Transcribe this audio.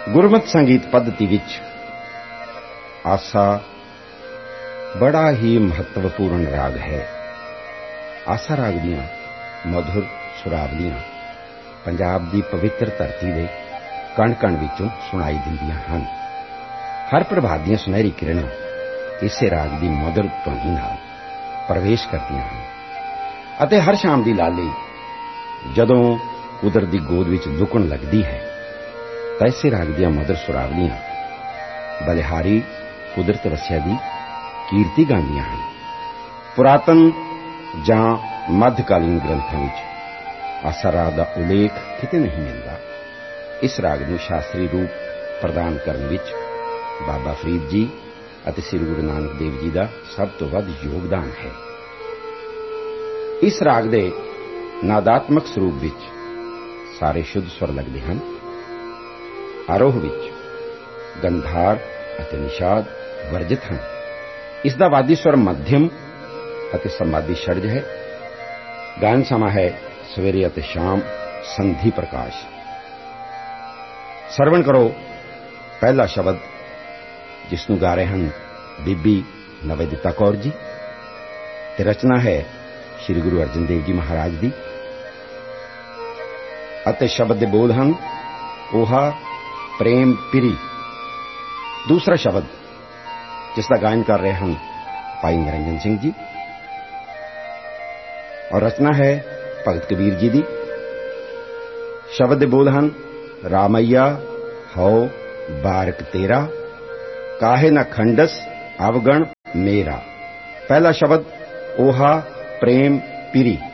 ਗੁਰਮਤਿ ਸੰਗੀਤ ਪੱਧਤੀ ਵਿੱਚ ਆਸਾ ਬੜਾ ਹੀ ਮਹੱਤਵਪੂਰਨ ਰਾਗ ਹੈ। ਆਸਾ ਰਾਗ ਦੀਆਂ ਮਧੁਰ ਸੁਰਾਵਲੀਆਂ ਪੰਜਾਬ ਦੀ ਪਵਿੱਤਰ ਧਰਤੀ ਦੇ ਕਣ-ਕਣ ਵਿੱਚੋਂ ਸੁਣਾਈ ਦਿੰਦੀਆਂ ਹਨ। ਹਰ ਪ੍ਰਭਾਤ ਦੀਆਂ ਸੁਨਹਿਰੀ ਕਿਰਨਾਂ ਇਸੇ ਰਾਗ ਦੀ ਮਧੁਰ ਧੁਨੀ ਨਾਲ ਪ੍ਰਵੇਸ਼ ਕਰਦੀਆਂ ਹਨ ਅਤੇ ਹਰ ਸ਼ਾਮ ਦੀ ਲਾਲੀ ਜਦੋਂ ਕੁਦਰਤ ਦੀ ਗੋਦ ਵਿੱਚ ਲੁਕਣ ਲੱਗਦੀ ਹੈ ਤਾਂ ਇਸੇ ਰਾਗ ਦੀਆਂ ਮਧੁਰ ਸੁਰਾਵਲੀਆਂ ਬਲਿਹਾਰੀ ਕੁਦਰਤ ਵਸਿਆ ਦੀ ਕੀਰਤੀ ਗਾਉਂਦੀਆਂ ਹਨ। ਪੁਰਾਤਨ ਜਾਂ ਮੱਧਕਾਲੀਨ ਗ੍ਰੰਥਾਂ ਵਿੱਚ ਆਸਾ ਰਾਗ ਦਾ ਉਲੇਖ ਕਿਤੇ ਨਹੀਂ ਮਿਲਦਾ। ਇਸ ਰਾਗ ਨੂੰ ਸ਼ਾਸਤਰੀ ਰੂਪ ਪ੍ਰਦਾਨ ਕਰਨ ਵਿੱਚ ਬਾਬਾ ਫਰੀਦ ਜੀ ਅਤੇ ਸ੍ਰੀ ਗੁਰੂ ਨਾਨਕ ਦੇਵ ਜੀ ਦਾ ਸਭ ਤੋਂ ਵੱਧ ਯੋਗਦਾਨ ਹੈ। ਇਸ ਰਾਗ ਦੇ ਨਾਦਾਤਮਕ ਸਰੂਪ ਵਿੱਚ ਸਾਰੇ ਸ਼ੁੱਧ ਸਵਰ ਲੱਗਦੇ ਹਨ। ਆਰੋਹ ਵਿੱਚ ਗੰਧਾਰ ਅਤੇ ਨਿਸ਼ਾਦ ਵਰਜਿਤ ਹਨ। ਇਸ ਦਾ ਵਾਦੀ ਸਵਰ ਮੱਧਮ ਅਤੇ ਸਮਾਧੀ षड्ज ਹੈ। ਗਾਇਨ ਸਮਾਂ ਹੈ ਸਵੇਰੇ ਅਤੇ ਸ਼ਾਮ ਸੰਧੀ ਪ੍ਰਕਾਸ਼। ਸਰਵਣ ਕਰੋ ਪਹਿਲਾ ਸ਼ਬਦ ਜਿਸ ਨੂੰ ਗਾ ਰਹੇ ਹਨ ਬੀਬੀ ਨਵੇਦਿਤਾ ਕੌਰ ਜੀ ਤੇ ਰਚਨਾ ਹੈ ਸ੍ਰੀ ਗੁਰੂ ਅਰਜਨ ਦੇਵ ਜੀ ਮਹਾਰਾਜ ਦੀ ਅਤੇ ਸ਼ਬਦ ਦੇ ਬੋਲ ਹਨ ਓਹਾ ਪ੍ਰੇਮ ਪਿਰੀ। ਦੂਸਰਾ ਸ਼ਬਦ ਜਿਸ ਦਾ ਗਾਇਨ ਕਰ ਰਹੇ ਹਨ ਭਾਈ ਨਿਰੰਜਨ ਸਿੰਘ ਜੀ ਔਰ ਰਚਨਾ ਹੈ ਭਗਤ ਕਬੀਰ ਜੀ ਦੀ। ਸ਼ਬਦ ਦੇ ਬੋਲ ਹਨ ਰਾਮਈਆ ਹਉ ਬਾਰਕ ਤੇਰਾ ਕਾਹੇ ਨਾ ਖੰਡਸ ਅਵਗਣ ਮੇਰਾ। ਪਹਿਲਾ ਸ਼ਬਦ ਓਹਾ ਪ੍ਰੇਮ ਪਿਰੀ।